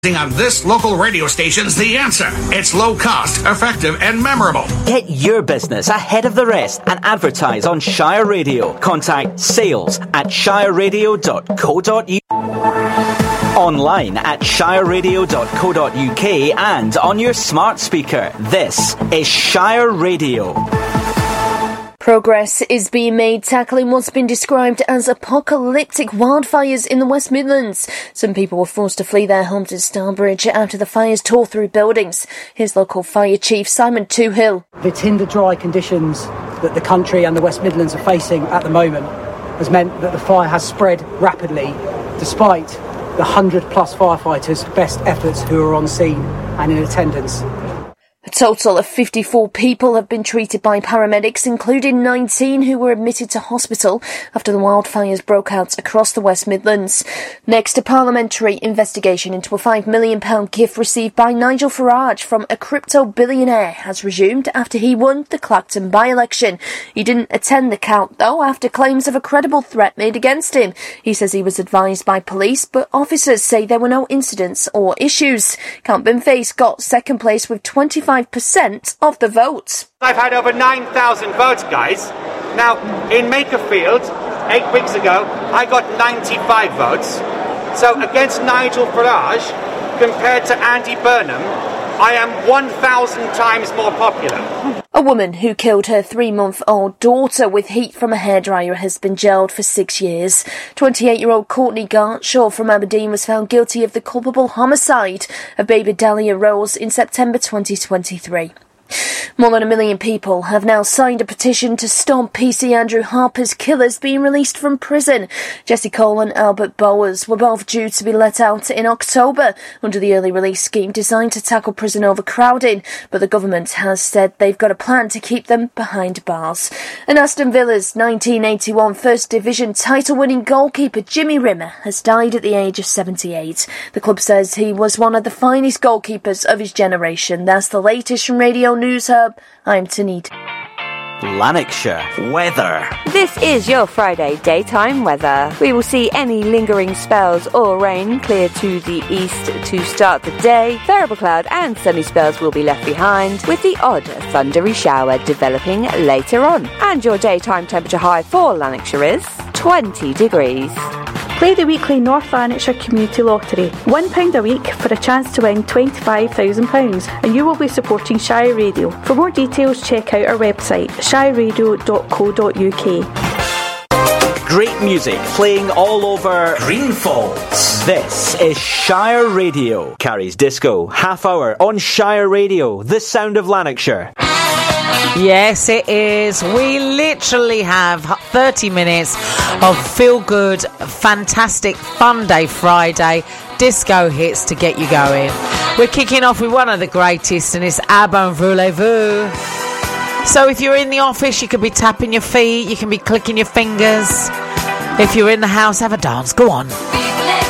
On this local radio station's The Answer. It's low cost, effective, and memorable. Get your business ahead of the rest and advertise on Shire Radio. Contact sales@shireradio.co.uk. Online at shireradio.co.uk and on your smart speaker. This is Shire Radio. Progress is being made tackling what's been described as apocalyptic wildfires in the West Midlands. Some people were forced to flee their homes in Starbridge after the fires tore through buildings. Here's local fire chief Simon Toohill. The tinder dry conditions that the country and the West Midlands are facing at the moment has meant that the fire has spread rapidly, despite the 100+ firefighters' best efforts who are on scene and in attendance. A total of 54 people have been treated by paramedics, including 19 who were admitted to hospital after the wildfires broke out across the West Midlands. Next, a parliamentary investigation into a £5 million gift received by Nigel Farage from a crypto billionaire has resumed after he won the Clacton by-election. He didn't attend the count, though, after claims of a credible threat made against him. He says he was advised by police, but officers say there were no incidents or issues. Count Binface got second place with 25% of the votes. I've had over 9,000 votes, guys. Now, in Makerfield, 8 weeks ago, I got 95 votes. So against Nigel Farage, compared to Andy Burnham, I am 1,000 times more popular. A woman who killed her 3-month-old daughter with heat from a hairdryer has been jailed for 6 years. 28-year-old Courtney Gartshaw from Aberdeen was found guilty of the culpable homicide of baby Dahlia Rose in September 2023. More than 1 million people have now signed a petition to stop PC Andrew Harper's killers being released from prison. Jesse Cole and Albert Bowers were both due to be let out in October under the early release scheme designed to tackle prison overcrowding, but the government has said they've got a plan to keep them behind bars. And Aston Villa's 1981 First Division title-winning goalkeeper Jimmy Rimmer has died at the age of 78. The club says he was one of the finest goalkeepers of his generation. That's the latest from Radio News Hub. I'm Tanit. Lanarkshire weather. This is your Friday daytime weather. We will see any lingering spells or rain clear to the east to start the day. Variable cloud and sunny spells will be left behind, with the odd thundery shower developing later on. And your daytime temperature high for Lanarkshire is 20 degrees. Play the weekly North Lanarkshire Community Lottery. £1 a week for a chance to win £25,000, and you will be supporting Shire Radio. For more details, check out our website, shireradio.co.uk. Great music playing all over Greenfalls. This is Shire Radio. Carries Disco, half hour on Shire Radio, the sound of Lanarkshire. Yes, it is. We literally have 30 minutes of feel-good, fantastic, fun day Friday, disco hits to get you going. We're kicking off with one of the greatest, and it's ABBA and Voulez-Vous. So if you're in the office, you can be tapping your feet, you can be clicking your fingers. If you're in the house, have a dance. Go on.